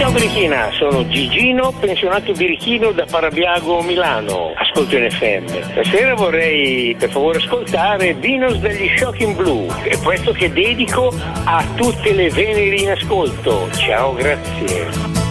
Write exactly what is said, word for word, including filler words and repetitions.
Ciao Birichina, sono Gigino, pensionato birichino da Parabiago, Milano. Ascolto in F M. Stasera vorrei per favore ascoltare Venus degli Shocking Blue, e questo che dedico a tutte le Veneri in ascolto. Ciao, grazie.